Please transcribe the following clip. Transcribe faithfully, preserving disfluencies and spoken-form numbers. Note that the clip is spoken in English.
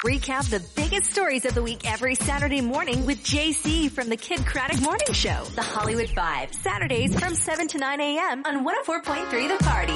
Recap the biggest stories of the week every Saturday morning with J C from the Kid Craddock Morning Show. The Hollywood Five. Saturdays from seven to nine a.m. on one oh four point three The Party.